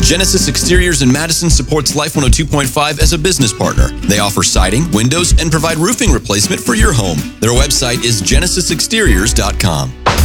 Genesis Exteriors in Madison supports Life 102.5 as a business partner. They offer siding, windows, and provide roofing replacement for your home. Their website is genesisexteriors.com.